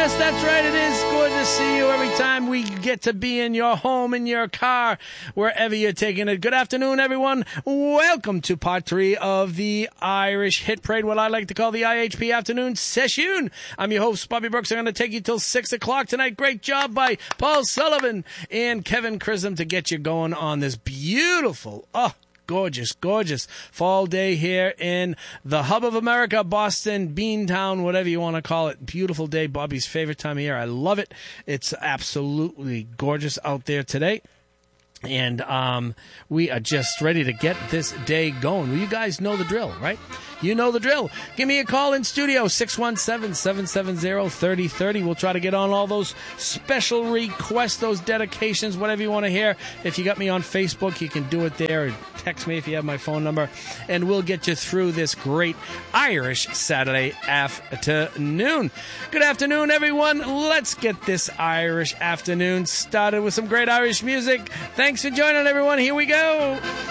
Yes, that's right. It is good to see you every time we get to be in your home, in your car, wherever you're taking it. Good afternoon, everyone. Welcome to part 3 of the Irish Hit Parade, what I like to call the IHP Afternoon Session. I'm your host, Bobby Brooks. I'm going to take you till 6 o'clock tonight. Great job by Paul Sullivan and Kevin Chisholm to get you going on this beautiful, gorgeous fall day here in the hub of America, Boston, Beantown, whatever you want to call it. Beautiful day, Bobby's favorite time of year. I love it. It's absolutely gorgeous out there today. And we are just ready to get this day going. Well, you guys know the drill, right? You know the drill. Give me a call in studio, 617-770-3030. We'll try to get on all those special requests, those dedications, whatever you want to hear. If you got me on Facebook, you can do it there. Or text me if you have my phone number. And we'll get you through this great Irish Saturday afternoon. Good afternoon, everyone. Let's get this Irish afternoon started with some great Irish music. Thanks for joining, everyone. Here we go.